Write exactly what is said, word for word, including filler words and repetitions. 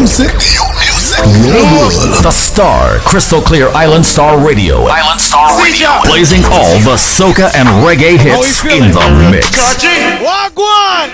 music. New music. Your The Star, Crystal Clear Island Star Radio. Island Star Radio. Blazing all the soca and reggae hits in the mix. Wagwan!